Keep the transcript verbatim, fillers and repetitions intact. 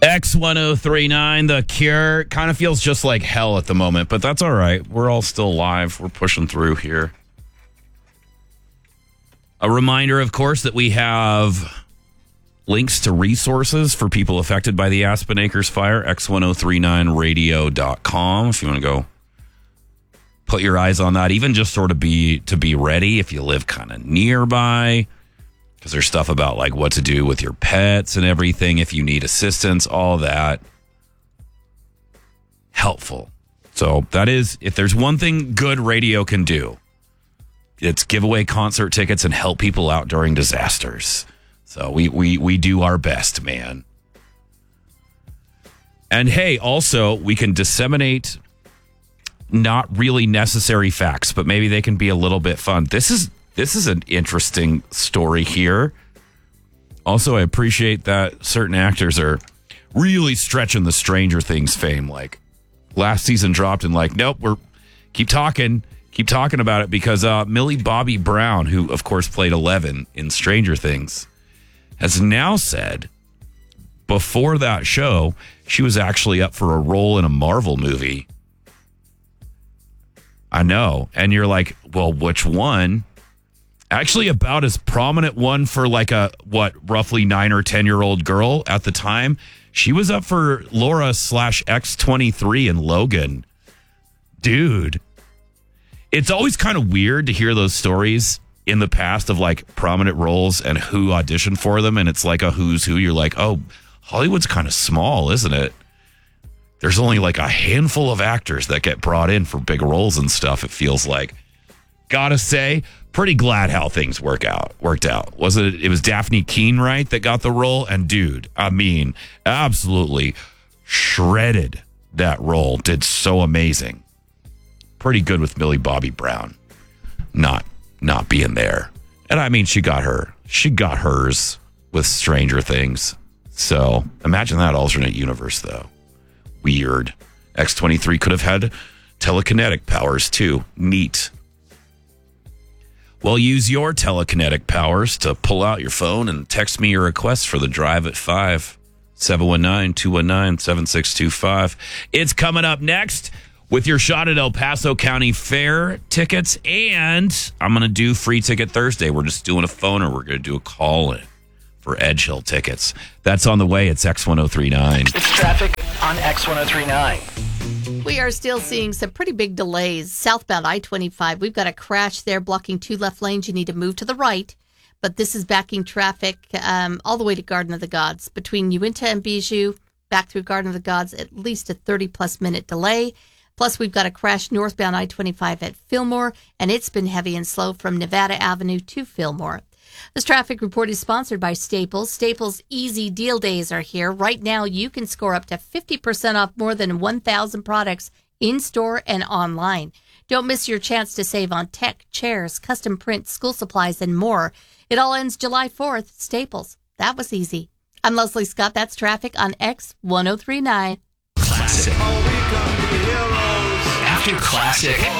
X ten thirty-nine, The Cure. Kind of feels just like hell at the moment, but that's all right. We're all still alive. We're pushing through here. A reminder, of course, that we have links to resources for people affected by the Aspen Acres fire, x ten thirty-nine radio dot com, if you want to go put your eyes on that. Even just sort of be to be ready if you live kind of nearby, because there's stuff about like what to do with your pets and everything if you need assistance, all that. Helpful. So that is, if there's one thing good radio can do, it's give away concert tickets and help people out during disasters. So we we we do our best, man. And hey, also, we can disseminate not really necessary facts, but maybe they can be a little bit fun. This is this is an interesting story here. Also, I appreciate that certain actors are really stretching the Stranger Things fame. Like last season dropped and like, nope, we're keep talking, keep talking about it because uh, Millie Bobby Brown, who of course played Eleven in Stranger Things, has now said before that show she was actually up for a role in a Marvel movie. I know. And you're like, well, which one? Actually, about as prominent one for like a, what, roughly nine or ten year old girl at the time. She was up for Laura slash X twenty-three in Logan. Dude. It's always kind of weird to hear those stories in the past of like prominent roles and who auditioned for them. And it's like a who's who. You're like, oh, Hollywood's kind of small, isn't it? There's only like a handful of actors that get brought in for big roles and stuff, it feels like. Gotta say, pretty glad how things work out. Worked out. Was it? It was Daphne Keane, right, that got the role? And dude, I mean, absolutely shredded that role. Did so amazing. Pretty good with Millie Bobby Brown not not being there. And I mean, she got her. She got hers with Stranger Things. So imagine that alternate universe, though. Weird. X twenty-three could have had telekinetic powers, too. Neat. Well, use your telekinetic powers to pull out your phone and text me your request for the drive at five. seven one nine, two one nine, seven six two five. It's coming up next with your shot at El Paso County Fair tickets. And I'm going to do Free Ticket Thursday. We're just doing a phone or we're going to do a call-in for Edge Hill tickets. That's on the way. It's X ten thirty-nine. It's traffic on X ten thirty-nine. We are still seeing some pretty big delays. Southbound I twenty-five, we've got a crash there blocking two left lanes. You need to move to the right. But this is backing traffic um, all the way to Garden of the Gods. Between Uinta and Bijou, back through Garden of the Gods, at least a thirty-plus minute delay. Plus, we've got a crash northbound I twenty-five at Fillmore, and it's been heavy and slow from Nevada Avenue to Fillmore. This traffic report is sponsored by Staples. Staples Easy Deal Days are here. Right now, you can score up to fifty percent off more than one thousand products in-store and online. Don't miss your chance to save on tech, chairs, custom prints, school supplies, and more. It all ends July fourth. Staples. That was easy. I'm Leslie Scott. That's traffic on X ten thirty-nine. Classic. After classic.